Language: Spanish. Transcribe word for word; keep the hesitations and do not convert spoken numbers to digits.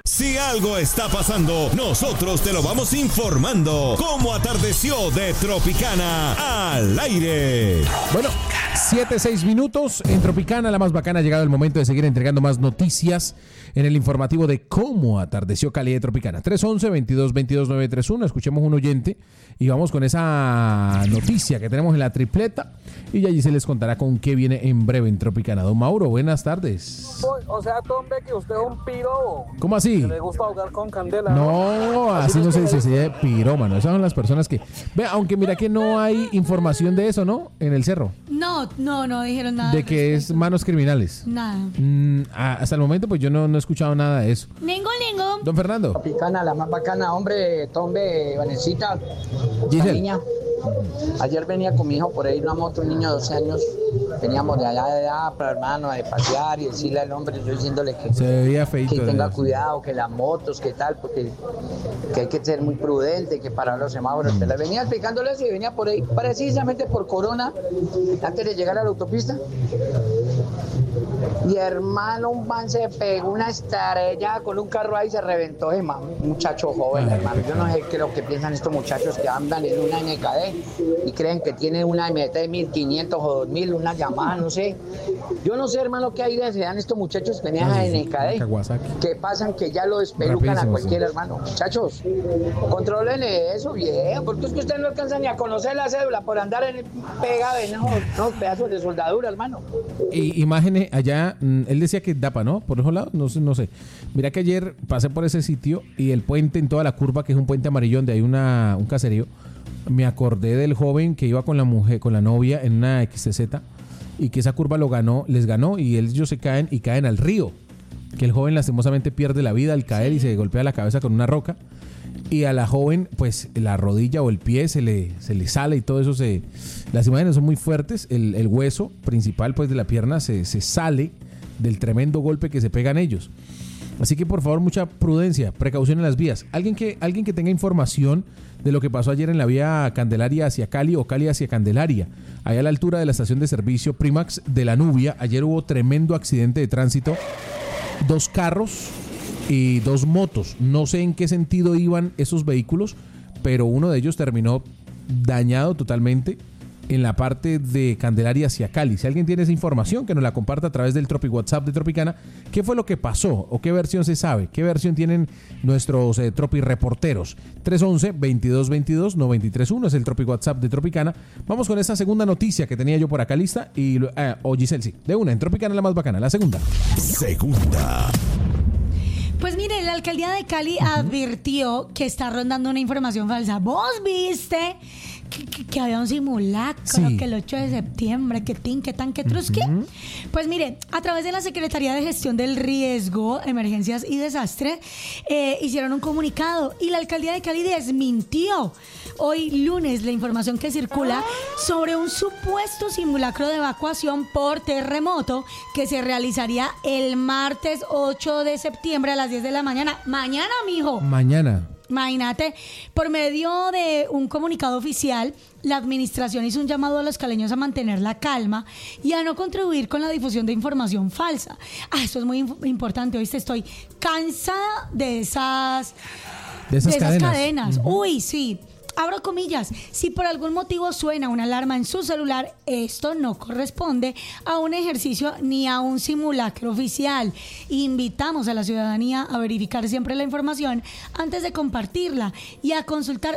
Si algo está pasando, nosotros te lo vamos informando. Cómo atardeció de Tropicana al aire. Bueno, siete, seis minutos en Tropicana, la más bacana. Ha llegado el momento de seguir entregando más noticias en el informativo de Cómo atardeció Cali de Tropicana. tres once, veintidós veintidós, nueve treinta y uno. Escuchemos un oyente y vamos con esa noticia que tenemos en la tripleta. Y allí se les contará con qué viene en breve en Tropicana. Don Mauro, buenas tardes. O sea, Tom, ve que usted es un piro. ¿Cómo así? Que le gusta ahogar con candela. No, así no se dice, se dice pirómano. Esas son las personas que... Ve, aunque mira que no hay información de eso, ¿no? En el cerro. No, no, no dijeron nada. De que es manos criminales. Nada. Mm, hasta el momento, pues yo no, no he escuchado nada de eso. Ningún, ningún. Don Fernando. Tropicana, la más bacana, hombre, Tombe, Vanesita, Giselle. niña. Ayer venía con mi hijo por ahí, una moto, un niño de doce años. Veníamos de allá de allá, para hermano, de pasear y decirle al hombre, yo diciéndole que, Se veía feito. que tenga cuidado, que las motos, que tal, porque que hay que ser muy prudente, que parar los semáforos. Mm. Le venía explicándole eso y venía por ahí, precisamente por Corona, antes de llegar a la autopista. Y hermano, un man se pegó una estrella con un carro ahí y se reventó, hermano. Un muchacho joven, hermano. Yo no sé qué es lo que piensan estos muchachos que andan en una N K D y creen que tienen una M T mil quinientos o dos mil, una llamada, no sé. Yo no sé, hermano, qué idea se dan estos muchachos que venían a N K D. Que pasan que ya lo despelucan a cualquier sí. hermano. Muchachos, controlen eso, bien, porque es que ustedes no alcanzan ni a conocer la cédula por andar en pegado en no, no, pedazos de soldadura, hermano. Y imágenes allá, él decía que Dapa, ¿no? Por esos lados, no sé, no sé. Mira que ayer pasé por ese sitio y el puente en toda la curva, que es un puente amarillo donde hay una, un caserío, me acordé del joven que iba con la mujer, con la novia en una X T Z y que esa curva lo ganó, les ganó y ellos se caen y caen al río. Que el joven lastimosamente pierde la vida al caer y se golpea la cabeza con una roca. Y a la joven, pues la rodilla o el pie se le, se le sale y todo eso se... Las imágenes son muy fuertes. El, el hueso principal pues de la pierna se, se sale del tremendo golpe que se pegan ellos. Así que por favor mucha prudencia, precaución en las vías. Alguien que, alguien que tenga información de lo que pasó ayer en la vía Candelaria hacia Cali o Cali hacia Candelaria, allá a la altura de la estación de servicio Primax de la Nubia, ayer hubo tremendo accidente de tránsito. Dos carros y dos motos. No sé en qué sentido iban esos vehículos, pero uno de ellos terminó dañado totalmente en la parte de Candelaria hacia Cali. Si alguien tiene esa información, que nos la comparta a través del Tropi WhatsApp de Tropicana. ¿Qué fue lo que pasó? ¿O qué versión se sabe? ¿Qué versión tienen nuestros eh, Tropi reporteros? tres once, veintidós veintidós, noventa y tres uno es el Tropi WhatsApp de Tropicana. Vamos con esa segunda noticia que tenía yo por acá lista. Y, eh, o Giselle, sí. De una, en Tropicana la más bacana. La segunda. Segunda. Pues mire, la alcaldía de Cali uh-huh. advirtió que está rondando una información falsa. ¿Vos viste que, que, que había un simulacro, sí. que el ocho de septiembre, que tin, que tan, que trusqui? Uh-huh. Pues mire, a través de la Secretaría de Gestión del Riesgo, Emergencias y Desastres, eh, hicieron un comunicado y la alcaldía de Cali desmintió hoy lunes la información que circula sobre un supuesto simulacro de evacuación por terremoto que se realizaría el martes ocho de septiembre a las diez de la mañana. Mañana, mijo. Mañana. Imagínate, por medio de un comunicado oficial, la administración hizo un llamado a los caleños a mantener la calma y a no contribuir con la difusión de información falsa. Ah, eso es muy importante. Hoy estoy cansada de esas, de esas, de esas cadenas. cadenas. Uh-huh. Uy, sí. Abro comillas, si por algún motivo suena una alarma en su celular, esto no corresponde a un ejercicio ni a un simulacro oficial. Invitamos a la ciudadanía a verificar siempre la información antes de compartirla y a consultar